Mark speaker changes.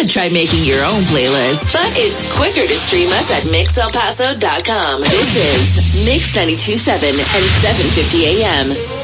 Speaker 1: could try making your own playlist, but it's quicker to stream us at mixelpaso.com. This is Mix 92.7 and 750 AM.